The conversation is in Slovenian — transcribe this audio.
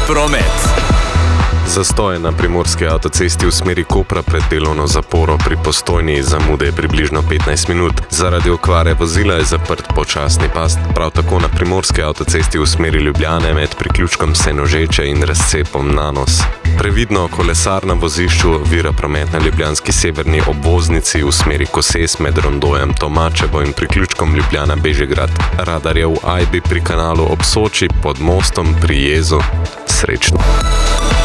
promet. Zastoj na primorski avtocesti v smeri Kopra pred delovno zaporo pri Postojni zamude približno 15 minut. Zaradi okvare vozila je zaprt počasni pas, prav tako na primorski avtocesti v smeri Ljubljane med priključkom Senožeče in razcepom Nanos. Previdno kolesar na vozišču ovira promet na ljubljanski severni obvoznici v smeri Koses med rondojem Tomačevo in priključkom Ljubljana-Bežigrad. Radar je v Ajbi pri kanalu ob Soči pod mostom pri Jezu. Srečno!